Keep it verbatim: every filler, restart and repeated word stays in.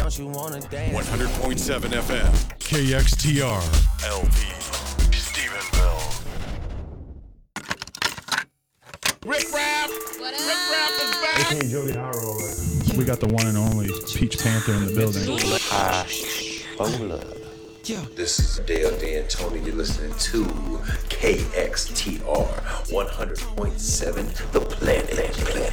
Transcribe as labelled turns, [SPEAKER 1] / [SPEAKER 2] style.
[SPEAKER 1] don't you wanna dance?
[SPEAKER 2] one hundred point seven F M.
[SPEAKER 3] K X T R.
[SPEAKER 2] L P. Stephenville.
[SPEAKER 4] Rick Raff!
[SPEAKER 5] What up?
[SPEAKER 4] Rick Raff is back!
[SPEAKER 6] Hey, Jody Harrow.
[SPEAKER 3] We got the one and only Peach Panther in the building.
[SPEAKER 7] This is Dale D and Tony. You're listening to K X T R one hundred point seven, The Planet.